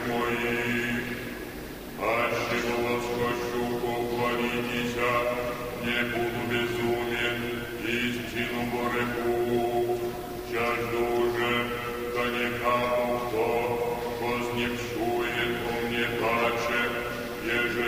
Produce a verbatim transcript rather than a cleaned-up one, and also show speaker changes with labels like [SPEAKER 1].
[SPEAKER 1] моих. Аще до восхощу похвалитеся, не буду безумен, истину пореку.